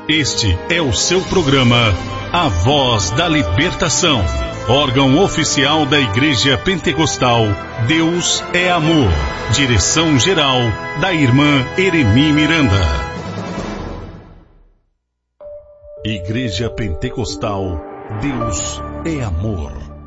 Este é o seu programa A Voz da Libertação, órgão oficial da Igreja Pentecostal Deus é Amor. Direção geral da irmã Eremi Miranda. Igreja Pentecostal Deus é Amor.